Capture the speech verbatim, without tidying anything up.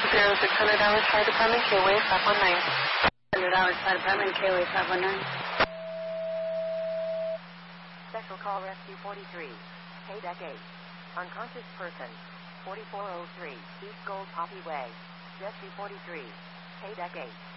zero six hundred hours Fire Department, K-Way five one nine. one hundred hours Fire Department, K-Way five one nine. Special Call Rescue forty-three, K-Deck eight. Unconscious person, forty-four oh three, East Gold Poppy Way. Rescue forty-three, K-Deck eight.